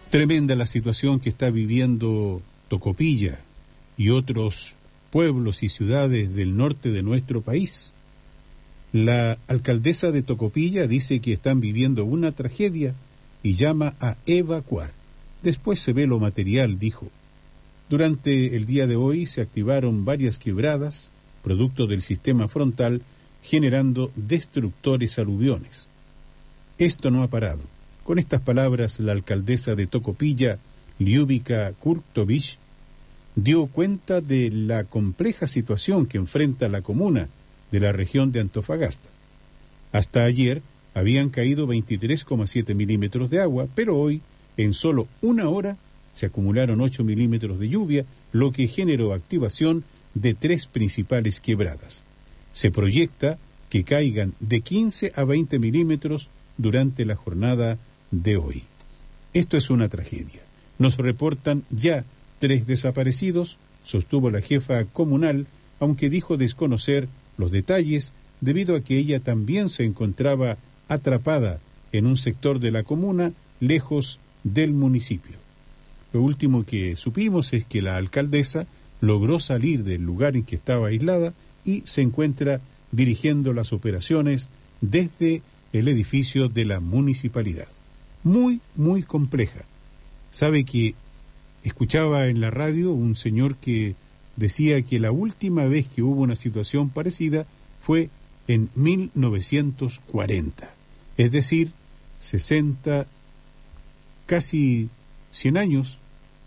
Tremenda la situación que está viviendo Tocopilla y otros pueblos y ciudades del norte de nuestro país. La alcaldesa de Tocopilla dice que están viviendo una tragedia y llama a evacuar. Después se ve lo material, dijo. Durante el día de hoy se activaron varias quebradas, producto del sistema frontal, generando destructores aluviones. Esto no ha parado. Con estas palabras, la alcaldesa de Tocopilla, Ljubika Kurtovic, dio cuenta de la compleja situación que enfrenta la comuna de la región de Antofagasta. Hasta ayer habían caído 23,7 milímetros de agua, pero hoy, en solo una hora, se acumularon 8 milímetros de lluvia, lo que generó activación de 3 principales quebradas. Se proyecta que caigan de 15 a 20 milímetros durante la jornada de hoy. Esto es una tragedia. Nos reportan ya 3 desaparecidos, sostuvo la jefa comunal, aunque dijo desconocer los detalles debido a que ella también se encontraba atrapada en un sector de la comuna lejos del municipio. Lo último que supimos es que la alcaldesa logró salir del lugar en que estaba aislada y se encuentra dirigiendo las operaciones desde el edificio de la municipalidad. Muy, muy compleja. Sabe que escuchaba en la radio un señor que decía que la última vez que hubo una situación parecida fue en 1940. Es decir, 60, casi 100 años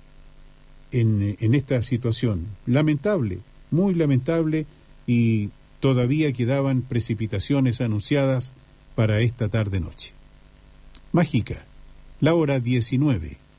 en esta situación. Lamentable, muy lamentable, y todavía quedaban precipitaciones anunciadas para esta tarde-noche. Mágica, la hora 19.